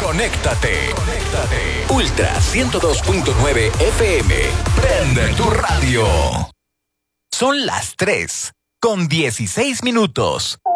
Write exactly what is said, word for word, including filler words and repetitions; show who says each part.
Speaker 1: Conéctate. Conéctate. Ultra ciento dos punto nueve F M. Prende tu radio. Son las tres con dieciséis minutos.